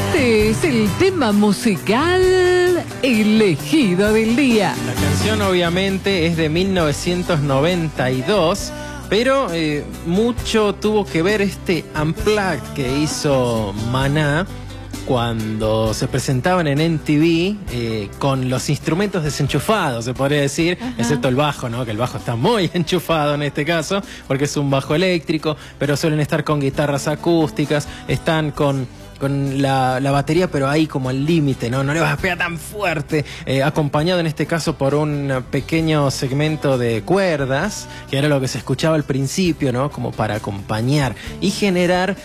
Este es el tema musical elegido del día. La canción obviamente es de 1992, pero mucho tuvo que ver este Unplugged que hizo Maná cuando se presentaban en MTV con los instrumentos desenchufados, se podría decir, excepto el bajo, ¿no? Que el bajo está muy enchufado en este caso, porque es un bajo eléctrico, pero suelen estar con guitarras acústicas, están con la batería, pero ahí como al límite, ¿no? No le vas a pegar tan fuerte, acompañado en este caso por un pequeño segmento de cuerdas, que era lo que se escuchaba al principio, ¿no? Como para acompañar y generar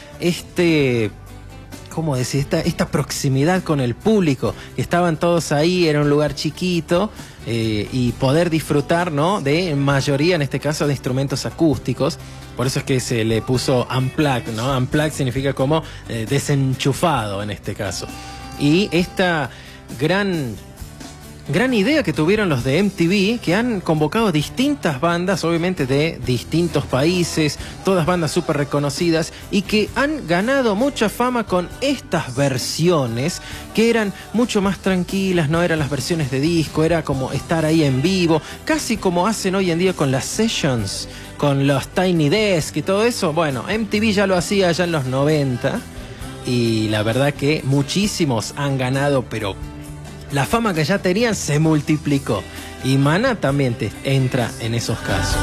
¿cómo decir? Esta proximidad con el público, que estaban todos ahí, era un lugar chiquito, y poder disfrutar, ¿no? De mayoría, en este caso, de instrumentos acústicos. Por eso es que se le puso Unplugged, ¿no? Unplugged significa como desenchufado en este caso. Y esta gran idea que tuvieron los de MTV, que han convocado distintas bandas, obviamente de distintos países, todas bandas súper reconocidas, y que han ganado mucha fama con estas versiones, que eran mucho más tranquilas, no eran las versiones de disco, era como estar ahí en vivo, casi como hacen hoy en día con las sessions, con los Tiny Desk y todo eso. Bueno, MTV ya lo hacía ya en los 90, y la verdad que muchísimos han ganado, pero la fama que ya tenían se multiplicó. Y Maná también te entra en esos casos.